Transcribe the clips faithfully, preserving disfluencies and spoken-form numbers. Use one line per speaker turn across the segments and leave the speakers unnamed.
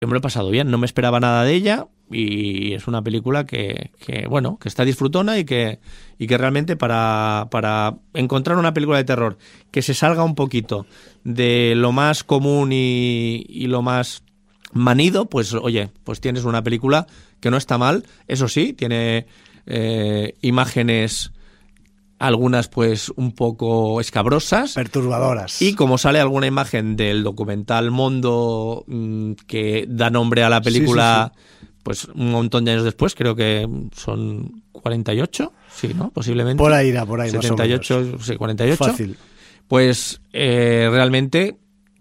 Yo me lo he pasado bien, no me esperaba nada de ella y es una película que, que bueno, que está disfrutona y que, y que realmente para, para encontrar una película de terror que se salga un poquito de lo más común y, y lo más manido, pues oye, pues tienes una película que no está mal, eso sí, tiene eh, imágenes... algunas pues un poco escabrosas.
Perturbadoras.
Y como sale alguna imagen del documental Mondo mmm, que da nombre a la película, sí, sí, sí. pues un montón de años después, creo que son cuarenta y ocho, sí, ¿no? Posiblemente.
Por ahí irá, por ahí
setenta y ocho,
más o menos.
Sí, cuarenta y ocho.
Fácil.
Pues eh, realmente,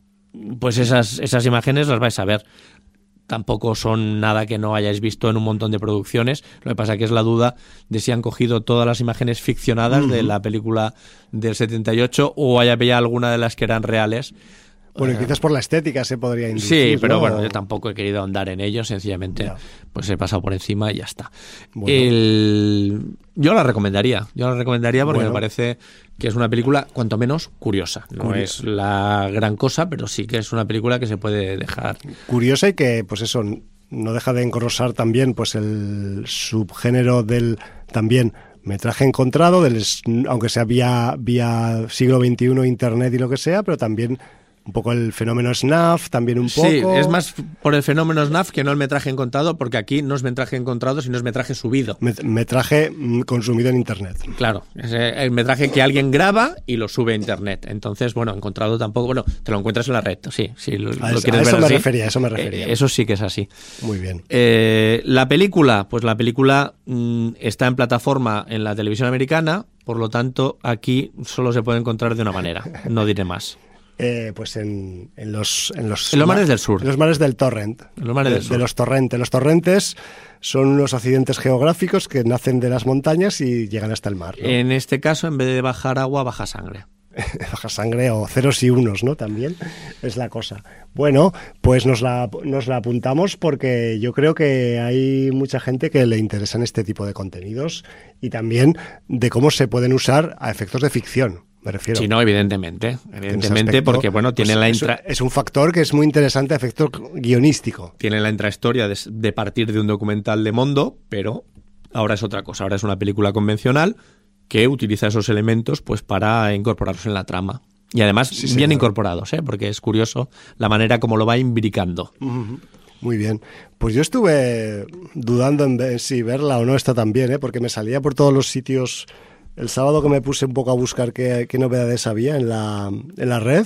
pues esas, esas imágenes las vais a ver. Tampoco son nada que no hayáis visto en un montón de producciones. Lo que pasa que es la duda de si han cogido todas las imágenes ficcionadas uh-huh. de la película del setenta y ocho o haya ya alguna de las que eran reales.
Bueno, y quizás por la estética se podría inducir.
Sí, pero
¿no?
bueno, yo tampoco he querido ahondar en ello, sencillamente ya. pues he pasado por encima y ya está.
Bueno.
El... Yo la recomendaría, yo la recomendaría porque
bueno.
me parece que es una película cuanto menos curiosa. No
Curiosa.
es la gran cosa, pero sí que es una película que se puede dejar.
Curiosa y que, pues eso, no deja de engrosar también pues el subgénero del también metraje encontrado, del, aunque sea vía, vía siglo veintiuno, internet y lo que sea, pero también... un poco el fenómeno snuff, también un poco...
Sí, es más por el fenómeno snuff que no el metraje encontrado, porque aquí no es metraje encontrado, sino es metraje subido.
Met- metraje consumido en internet.
Claro, es el metraje que alguien graba y lo sube a internet. Entonces, bueno, encontrado tampoco... Bueno, te lo encuentras en la red, sí. sí lo,
a
lo
eso,
quieres
a eso
ver
me
así.
refería, a eso me refería.
Eh, eso sí que es así.
Muy bien.
Eh, la película, pues la película mmm, está en plataforma en la televisión americana, por lo tanto, aquí solo se puede encontrar de una manera, no diré más.
Eh, pues en, en los en los,
en los mares del sur.
En los mares del torrent.
En los mares
de,
del sur.
De los torrentes. Los torrentes son unos accidentes geográficos que nacen de las montañas y llegan hasta el mar, ¿no?
En este caso, en vez de bajar agua, baja sangre.
Baja sangre o ceros y unos, ¿no? También es la cosa. Bueno, pues nos la, nos la apuntamos porque yo creo que hay mucha gente que le interesan este tipo de contenidos y también de cómo se pueden usar a efectos de ficción. Me refiero.
Sí, no, evidentemente. Evidentemente, aspecto, porque, bueno, tiene
pues
la intra...
Es, es un factor que es muy interesante a efecto guionístico.
Tiene la intrahistoria de, de partir de un documental de Mondo, pero ahora es otra cosa. Ahora es una película convencional que utiliza esos elementos pues para incorporarlos en la trama. Y además, sí, bien señor. incorporados, ¿eh? Porque es curioso la manera como lo va imbricando.
Uh-huh. Muy bien. Pues yo estuve dudando en ver si verla o no esta también, ¿eh? Porque me salía por todos los sitios... El sábado que me puse un poco a buscar qué, qué novedades había en la, en la red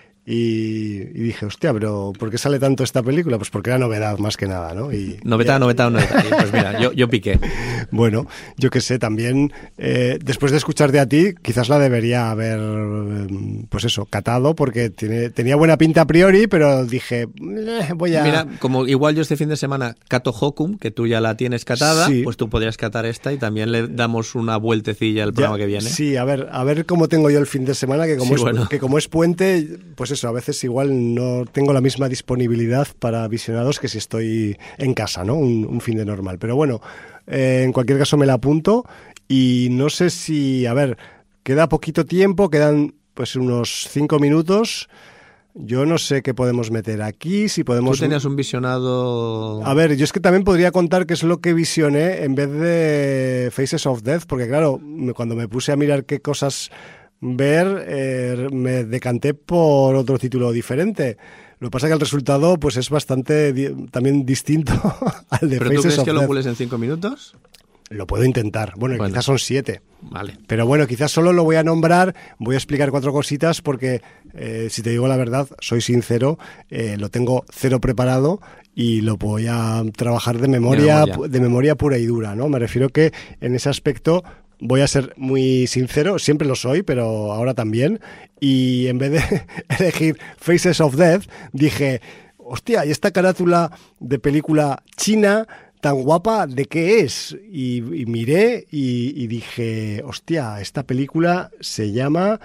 y, y dije, hostia, pero ¿por qué sale tanto esta película? Pues porque era novedad más que nada, ¿no? Y,
novedad,
y,
novedad, novedad. Pues mira, yo, yo piqué.
Bueno, yo qué sé, también eh, después de escucharte a ti, quizás la debería haber, pues eso, catado, porque tiene, tenía buena pinta a priori, pero dije, eh, voy a...
Mira, como igual yo este fin de semana cato Hokum, que tú ya la tienes catada, sí. pues tú podrías catar esta y también le damos una vueltecilla al programa
ya,
que viene.
Sí, a ver, a ver cómo tengo yo el fin de semana, que como,
sí,
es,
bueno.
que como es puente, pues eso, a veces igual no tengo la misma disponibilidad para visionados que si estoy en casa, ¿no? Un, un fin de normal. Pero bueno, eh, en cualquier caso me la apunto y no sé si, a ver, queda poquito tiempo, quedan pues unos cinco minutos. Yo no sé qué podemos meter aquí, si podemos...
Tú tenías un visionado...
A ver, yo es que también podría contar qué es lo que visioné en vez de Faces of Death, porque claro, cuando me puse a mirar qué cosas ver, eh, me decanté por otro título diferente. Lo que pasa es que el resultado pues es bastante di- también distinto al de
¿Pero
Faces
tú crees
of
que
Death.
lo pules en cinco minutos?
Lo puedo intentar. Bueno, bueno, quizás son siete.
Vale.
Pero bueno, quizás solo lo voy a nombrar, voy a explicar cuatro cositas porque, eh, si te digo la verdad, soy sincero, eh, lo tengo cero preparado y lo voy a trabajar de memoria,
de memoria,
de memoria pura y dura, ¿no? Me refiero que en ese aspecto voy a ser muy sincero, siempre lo soy, pero ahora también. Y en vez de elegir Faces of Death, dije, hostia, ¿y esta carátula de película china tan guapa, de qué es? Y, y miré y, y dije, hostia, esta película se llama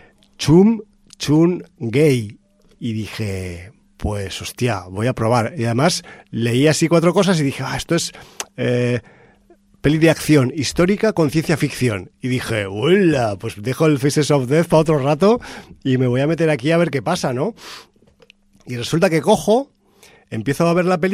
Chum Chun Gay. Y dije, pues hostia, voy a probar. Y además leí así cuatro cosas y dije, ah, esto es eh, peli de acción histórica con ciencia ficción. Y dije, hola, pues dejo el Faces of Death para otro rato y me voy a meter aquí a ver qué pasa, ¿no? Y resulta que cojo empiezo a ver la película